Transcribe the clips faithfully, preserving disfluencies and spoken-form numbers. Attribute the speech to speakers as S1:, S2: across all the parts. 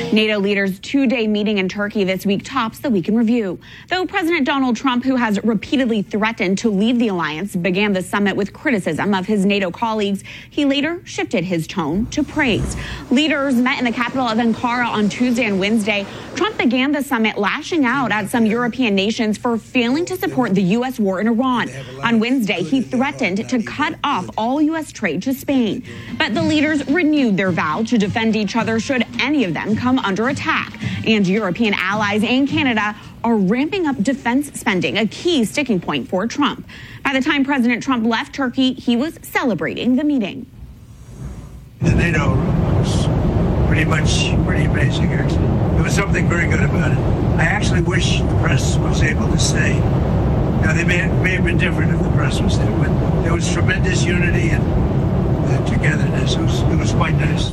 S1: NATO leaders' two-day meeting in Turkey this week tops the week in review. Though President Donald Trump, who has repeatedly threatened to leave the alliance, began the summit with criticism of his NATO colleagues, he later shifted his tone to praise. Leaders met in the capital of Ankara on Tuesday and Wednesday. Trump began the summit lashing out at some European nations for failing to support the U S war in Iran. On Wednesday, he threatened to cut off all U S trade to Spain. But the leaders renewed their vow to defend each other should any of them come under attack. And European allies and Canada are ramping up defense spending, a key sticking point for Trump. By the time President Trump left Turkey, he was celebrating the meeting.
S2: The NATO was pretty much pretty amazing, actually. There was something very good about it. I actually wish the press was able to say. Now, they may, may have been different if the press was there, but there was tremendous unity and uh, togetherness. It was, it was quite nice.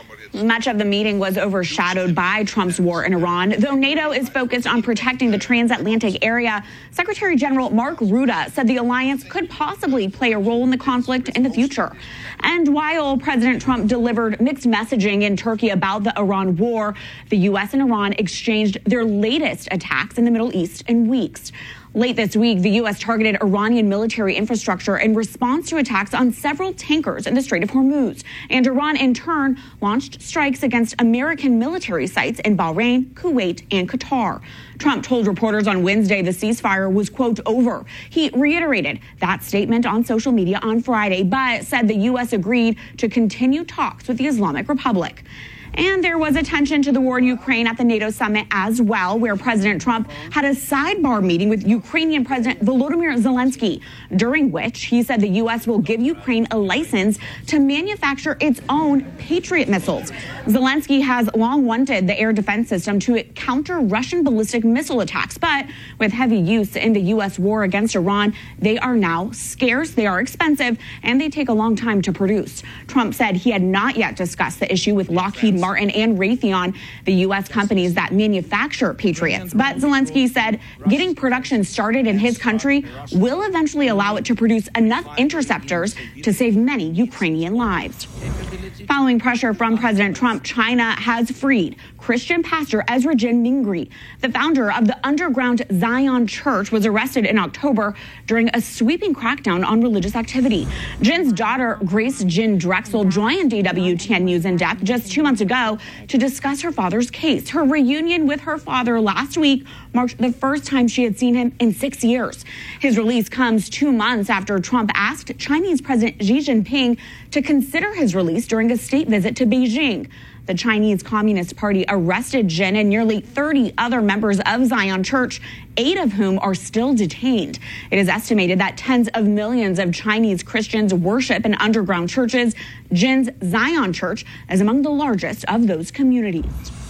S1: Much of the meeting was overshadowed by Trump's war in Iran. Though NATO is focused on protecting the transatlantic area, Secretary General Mark Rutte said the alliance could possibly play a role in the conflict in the future. And while President Trump delivered mixed messaging in Turkey about the Iran war, the U S and Iran exchanged their latest attacks in the Middle East in weeks. Late this week, the U S targeted Iranian military infrastructure in response to attacks on several tankers in the Strait of Hormuz. And Iran, in turn, launched strikes against American military sites in Bahrain, Kuwait, and Qatar. Trump told reporters on Wednesday the ceasefire was, quote, over. He reiterated that statement on social media on Friday, but said the U S agreed to continue talks with the Islamic Republic. And there was attention to the war in Ukraine at the NATO summit as well, where President Trump had a sidebar meeting with Ukrainian President Volodymyr Zelensky, during which he said the U S will give Ukraine a license to manufacture its own Patriot missiles. Zelensky has long wanted the air defense system to counter Russian ballistic missile attacks, but with heavy use in the U S war against Iran, they are now scarce, they are expensive, and they take a long time to produce. Trump said he had not yet discussed the issue with Lockheed Martin and Raytheon, the U S companies that manufacture Patriots. But Zelensky said getting production started in his country will eventually allow it to produce enough interceptors to save many Ukrainian lives. Following pressure from President Trump, China has freed Christian pastor Ezra Jin Mingri. The founder of the underground Zion Church was arrested in October during a sweeping crackdown on religious activity. Jin's daughter, Grace Jin Drexel, joined E W T N News in depth just two months ago to discuss her father's case. Her reunion with her father last week marked the first time she had seen him in six years. His release comes two months after Trump asked Chinese President Xi Jinping to consider his release during a state visit to Beijing. The Chinese Communist Party arrested Jin and nearly thirty other members of Zion Church, eight of whom are still detained. It is estimated that tens of millions of Chinese Christians worship in underground churches. Jin's Zion Church is among the largest of those communities.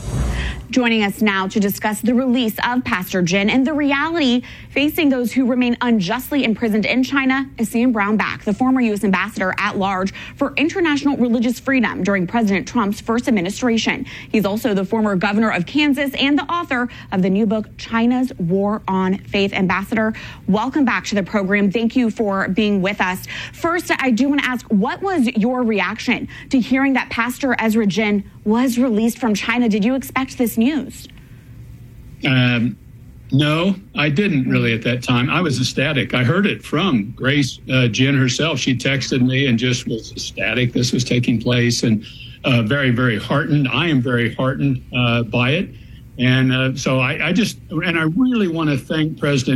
S1: Joining us now to discuss the release of Pastor Jin and the reality facing those who remain unjustly imprisoned in China is Sam Brownback, the former U S ambassador at large for international religious freedom during President Trump's first administration. He's also the former governor of Kansas and the author of the new book, China's War on Faith. Ambassador, welcome back to the program. Thank you for being with us. First, I do want to ask, what was your reaction to hearing that Pastor Ezra Jin was released from China? Did you expect this news?
S3: Um, no, I didn't really at that time. I was ecstatic. I heard it from Grace uh, Jin herself. She texted me and just was ecstatic this was taking place, and uh, very, very heartened. I am very heartened uh, by it. And uh, so I, I just, and I really want to thank President